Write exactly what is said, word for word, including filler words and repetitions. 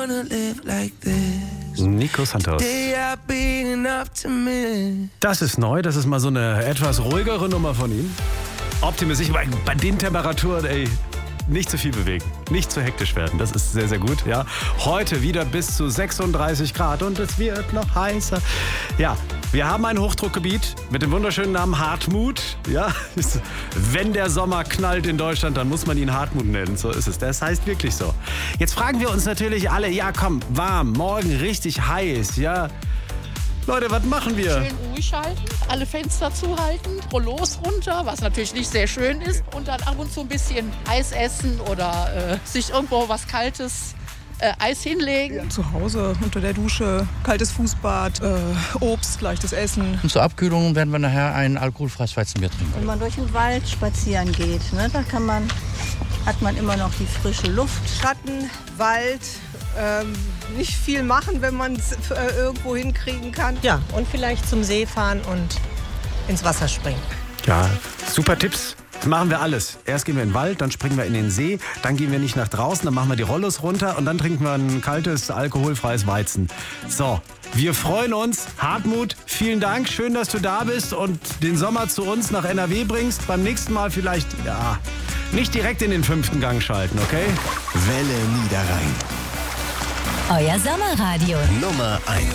Nico Santos. Das ist neu, das ist mal so eine etwas ruhigere Nummer von ihm. Optimus, ich meine, bei den Temperaturen, ey, nicht zu viel bewegen, nicht zu hektisch werden, das ist sehr, sehr gut, ja. Heute wieder bis zu sechsunddreißig Grad und es wird noch heißer. Ja, wir haben ein Hochdruckgebiet mit dem wunderschönen Namen Hartmut, ja. Wenn der Sommer knallt in Deutschland, dann muss man ihn Hartmut nennen, so ist es. Das heißt wirklich so. Jetzt fragen wir uns natürlich alle, ja komm, warm, morgen richtig heiß, ja. Leute, was machen wir? Schön ruhig halten, alle Fenster zuhalten, Rollos runter, was natürlich nicht sehr schön ist. Und dann ab und zu ein bisschen Eis essen oder äh, sich irgendwo was Kaltes, äh, Eis hinlegen. Ja, zu Hause unter der Dusche, kaltes Fußbad, äh, Obst, leichtes Essen. Und zur Abkühlung werden wir nachher ein alkoholfreies Weizenbier trinken. Wenn man durch den Wald spazieren geht, ne, da kann man, hat man immer noch die frische Luft. Schatten, Wald. Ähm, nicht viel machen, wenn man es äh, irgendwo hinkriegen kann. Ja, und vielleicht zum See fahren und ins Wasser springen. Ja, super Tipps. Das machen wir alles. Erst gehen wir in den Wald, dann springen wir in den See, dann gehen wir nicht nach draußen, dann machen wir die Rollos runter und dann trinken wir ein kaltes, alkoholfreies Weizen. So, wir freuen uns. Hartmut, vielen Dank. Schön, dass du da bist und den Sommer zu uns nach N R W bringst. Beim nächsten Mal vielleicht, ja, nicht direkt in den fünften Gang schalten, okay? Welle Niederrhein. Euer Sommerradio. Nummer eins.